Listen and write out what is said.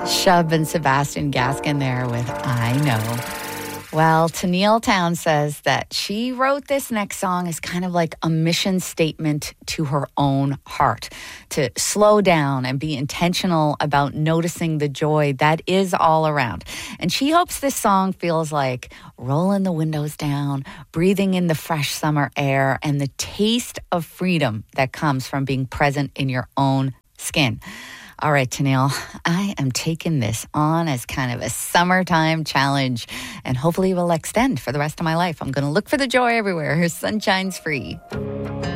Shub and Sebastian Gaskin there with I Know. Well, Tennille Town says that she wrote this next song as kind of like a mission statement to her own heart, to slow down and be intentional about noticing the joy that is all around. And she hopes this song feels like rolling the windows down, breathing in the fresh summer air, and the taste of freedom that comes from being present in your own skin. All right, Tennille, I am taking this on as kind of a summertime challenge, and hopefully it will extend for the rest of my life. I'm going to look for the joy everywhere. Sunshine's free.